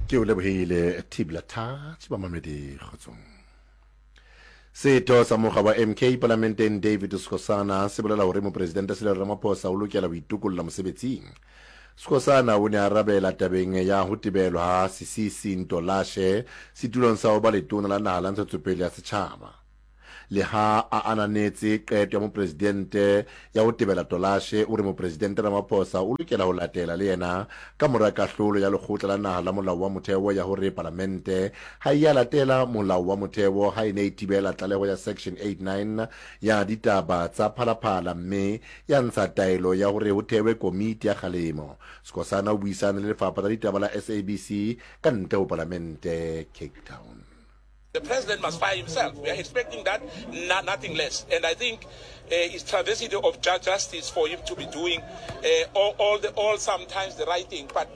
ke o lebohile Thibla Thatch ba mamedi kgotsong. Setho sa mokga wa MK parlamenteng David Skosana se bolela hore mopresidente Cyril Ramaphosa o lokela ho itukolla mosebetsing. Skosana o ne a arabela tabeng ya ho tebelwa ha Sisisi Ntolashe setulong sa ho ba letona la naha la ntshetsopele ya setjhaba. Le ha a ananetse qeto ya mopresidente ya ho tebela Tolashe o re mopresidente Ramaphosa o lokela ho latela le yena ka mora kahlolo ya lekgotla la naha la molao wa motheo ya hore parlamente ha ya latela molao wa motheo ha ine itibela tlaleho ya section 89 ya ditaba tsa phalaphala mme ya ntsha taelo ya hore ho thewe komiti ya kgalemo. Skosana o buisana le lefapha la ditaba la SABC ka ntle ho parlamente Cape Town. The president must fire himself. We are expecting that, nothing less. And I think it's travesty of justice for him to be doing all sometimes the right thing. But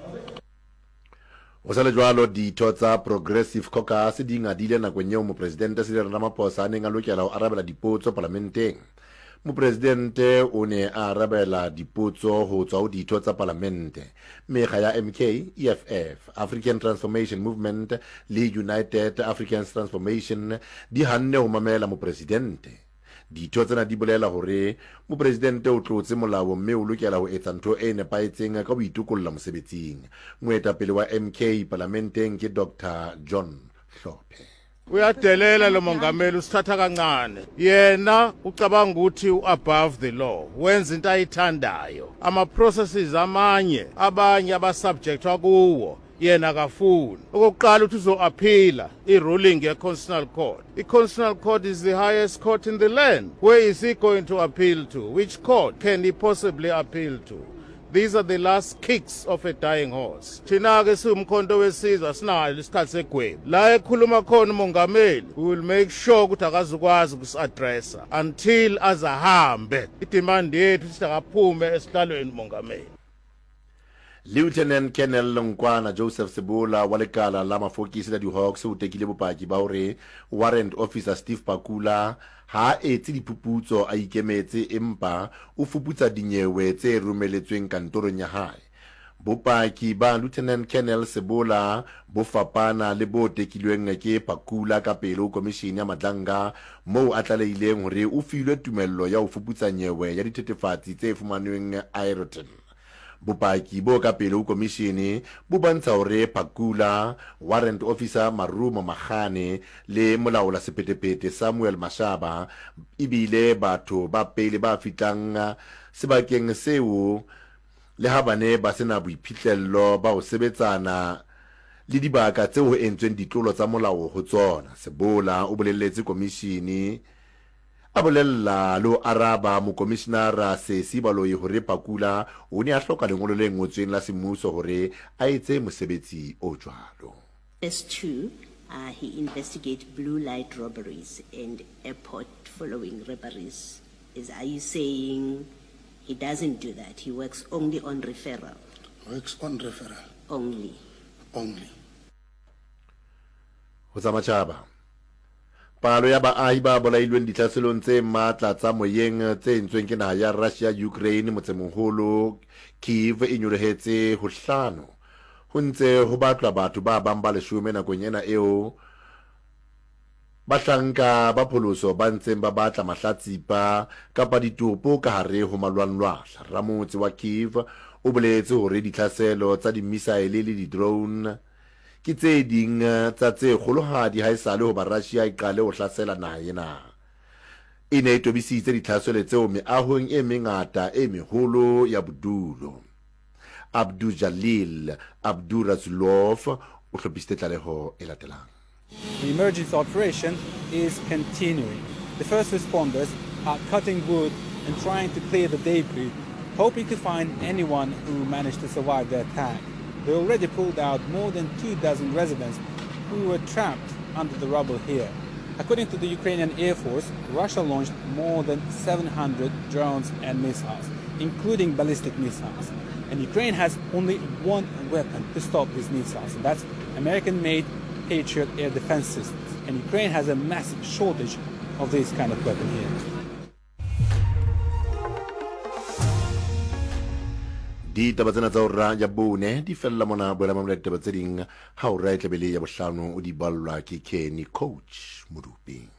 o sa le jwalo ditho tsa Progressive Caucus di ngadile nakong eo mopresidente Cyril Ramaphosa a neng a lokela ho arabela dipotso parlamenteng. Mopresidente o ne a arabela dipotso ho tswa ho ditho tsa parlamente. Mekga ya MK, EFF, African Transformation Movement le United African Transformation di hanne ho mamela mopresidente. Ditho tsena di bolela hore mopresidente o tlotse molao mme o lokela ho etsa ntho e nepahetseng ka boitukolla mosebetsing. Moetapele wa MK parlamenteng ke Dr. John Hlophe. Uyadelela lo mongameli usithatha kancane yena ucabanga ukuthi above the law wenza into ayithandayo ama processes abanye abasubjectwa kuwo yena akafuni okokuqala uthi uzoaphila iruling ye-Constitutional Court. I-Constitutional Court is the highest court in the land. Where is he going to appeal to? Which court can he possibly appeal to? These are the last kicks of a dying horse. Thina ke siwumkhonto wesizwe sinayo isikhathi segwebu. La ekhuluma khona umongameli, we will make sure ukuthi akazukwazi ukusi-addressa until azahambe. Idemand yethu sithi akaphume esihlalweni umongameli. Lieutenant Colonel Longkwana Joseph Sebola wa lekala la mafokisi la di-Hawks o tekile bopaki ba hore Warrant Officer Steve Pakula ha etse diphuputso a ikemetse empa o fuputsa dinyewe tse romeletsweng kantorong ya hae. Bopaki ba Lieutenant Colonel Sebola bo fapana le bo tekilweng ke Pakula ka pele ho komishini ya Madlanga moo a tlalehileng hore o filwe tumello ya ho fuputsa nyewe ya dithethefatsi tse fumanweng Aeroton. Bopaki bo ka pele ho komishini bo bontsha hore Pakula, Warrant Officer Marumo Magane le molaola sephethephethe Samuel Mashaba ibile batho ba pele ba fitlang sebakeng seo le ha bane ba sena boiphihlello ba ho sebetsana le dibaka tseo ho entsweng ditlolo tsa molao ho tsona. Sebola o bolelletse komishini a bolella lo araba mokomishenara Sesi Baloyi hore Pakula o ne a hloka lengolo le ngotsweng la semmuso hore a etse mosebetsi o jwalo. S2, he investigates blue light robberies and airport following robberies. Are you saying he doesn't do that? He works only on referral? Works on referral. Only? Only. Ho tsamachaba. Palo ya baahi ba bolailweng ditlhaselong tse matla tsa moyeng tse entsweng ke naha ya Russia Ukraine motsemoholo Kyiv e nyolohetse ho 5. Ho ntse ho batlwa batho ba bang ba 10 nakong ena eo bahlanka ba pholoso ba ntseng ba batla mahlatsipa kapa ditopo ka hare ho malwanlwahla. Ramotse wa Kyiv o boletse hore ditlhaselo tsa di-missile le di-drone ke tse ding tsa tse kgolohadi ha esale ho ba Russia e qale ho hlasela naha ena. E ne e tobisitse ditlhaselo tseo meahong e mengata e meholo ya bodulo. Abdul Jalil Abdurazulov o hlophisitse tlaleho e latelang. The emergency operation is continuing. The first responders are cutting wood and trying to clear the debris, hoping to find anyone who managed to survive the attack. They already pulled out more than 24 residents who were trapped under the rubble here. According to the Ukrainian Air Force, Russia launched more than 700 drones and missiles, including ballistic missiles. And Ukraine has only one weapon to stop these missiles, and that's American-made Patriot air defense systems. And Ukraine has a massive shortage of this kind of weapon here. ditaba tsena tsa ora ya bone di fella mona boela mamela ditaba tse ding ha ora e tlebele ya bohlano o di ballwa ke Kenny Coach Modupi.